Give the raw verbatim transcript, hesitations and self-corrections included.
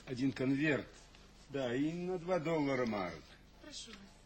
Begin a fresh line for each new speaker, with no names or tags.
один конверт. Да, и на два доллара марок.
Прошу вас.